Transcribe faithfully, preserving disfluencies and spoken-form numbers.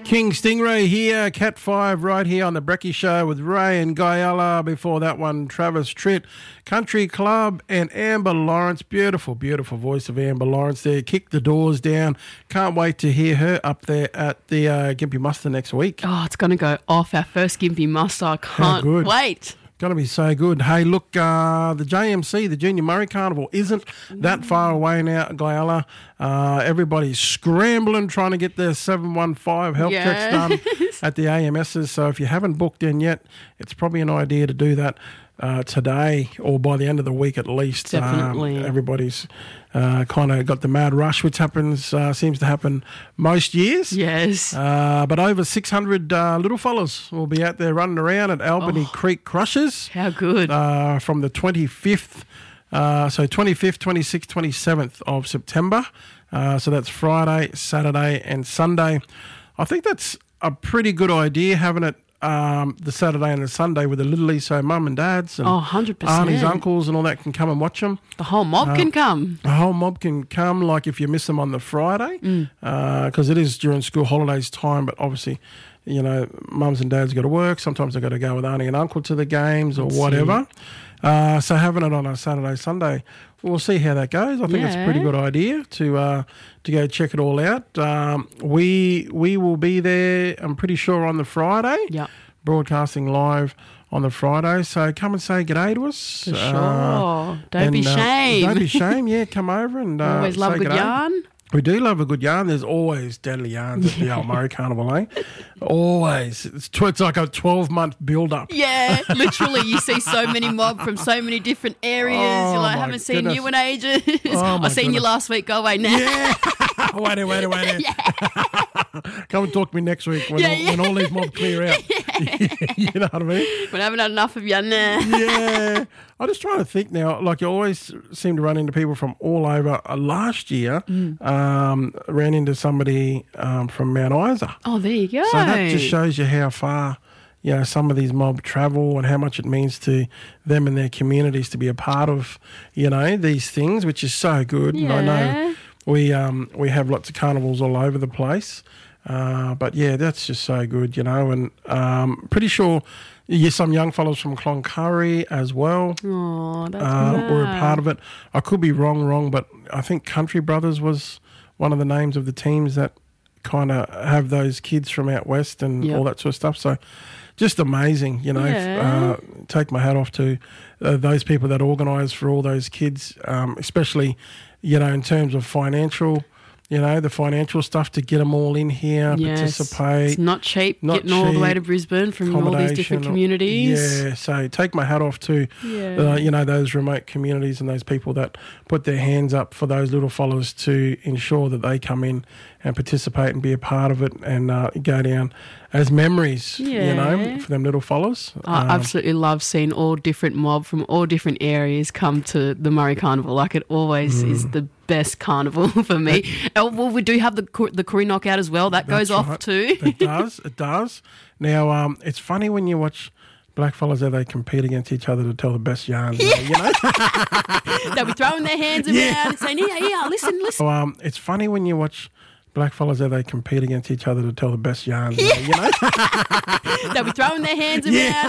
King Stingray here, Cat five right here on the Brecky Show with Ray and Guyala. Before that one, Travis Tritt, Country Club and Amber Lawrence. Beautiful, beautiful voice of Amber Lawrence there. Kick the doors down. Can't wait to hear her up there at the uh, Gympie Muster next week. Oh, it's going to go off, our first Gympie Muster. I can't good. wait. Going to be so good. Hey, look, uh, the J M C, the Junior Murray Carnival, isn't that far away now, Guyala. Uh, everybody's scrambling, trying to get their seven one five health Yes. checks done at the A M Ss. So if you haven't booked in yet, it's probably an idea to do that uh, today or by the end of the week at least. Definitely. Um, everybody's uh, kind of got the mad rush, which happens uh, seems to happen most years. Yes. Uh, but over six hundred uh, little fellas will be out there running around at Albany Oh. Creek Crushers. How good. Uh, from the twenty-fifth, uh, so twenty-fifth, twenty-sixth, twenty-seventh of September. Uh, so that's Friday, Saturday and Sunday. I think that's a pretty good idea, having it um, the Saturday and the Sunday with the Little so mum and dads and Oh, one hundred percent. aunties, uncles and all that can come and watch them. The whole mob Uh, can come. The whole mob can come, like if you miss them on the Friday, because Mm. it is during school holidays time, but obviously, you know, mums and dads got to work. Sometimes they've got to go with auntie and uncle to the games or That's whatever. Uh, so having it on a Saturday, Sunday, we'll see how that goes. I think it's a pretty Yeah. good idea to uh, to go check it all out. Um, we we will be there, I'm pretty sure, on the Friday, Yeah. broadcasting live on the Friday. So come and say g'day to us. For sure. Uh, Don't be and, uh, shame. don't be shame. Yeah, come over and uh, Always love say a good g'day. yarn. We do love a good yarn. There's always deadly yarns at the old Murray Carnival, eh? Always. It's, tw- it's like a twelve-month build-up. Yeah, literally, you see so many mob from so many different areas. Oh, You're like, my haven't seen goodness. you in ages. Oh, my I seen you goodness. last week. Go away now. Yeah. wait a wait a wait a Come and talk to me next week when, Yeah, all, yeah. when all these mobs clear out. You know what I mean? We haven't had enough of you now. Yeah. I'm just trying to think now. Like, you always seem to run into people from all over. Uh, last year, Mm. um, ran into somebody um, from Mount Isa. Oh, there you go. So that just shows you how far, you know, some of these mob travel and how much it means to them and their communities to be a part of, you know, these things, which is so good. And I know Yeah. we um we have lots of carnivals all over the place. Uh, but yeah, that's just so good, you know, and um, pretty sure yeah, some young fellows from Cloncurry as well Oh, that's uh, were a mad. part of it. I could be wrong, wrong, but I think Country Brothers was one of the names of the teams that kind of have those kids from out west and Yep. all that sort of stuff. So just amazing, you know. f- Yeah. Uh, take my hat off to uh, those people that organise for all those kids, um, especially, you know, in terms of financial, you know, the financial stuff to get them all in here, Yes. participate. It's not cheap Not getting all the way cheap. to Brisbane from all these different accommodation, communities. Yeah, so take my hat off to, Yeah. uh, you know, those remote communities and those people that put their hands up for those little fellas to ensure that they come in and participate and be a part of it and uh, go down as memories, you know, Yeah. for them little fellas. I Um, absolutely love seeing all different mob from all different areas come to the Murray Carnival. Like, it always Mm. is the best carnival for me. Oh, well, we do have the Cor- the Koori Knockout as well. That goes That's off right. too. It does, it does. Now, um, it's funny when you watch black fellas how they compete against each other to tell the best yarns, though, you know? They'll be throwing their hands around Yeah. and saying, "Yeah, yeah, listen, listen." So, um, it's funny when you watch black fellas how they compete against each other to tell the best yarns, though, you know? They'll be throwing their hands around Yeah.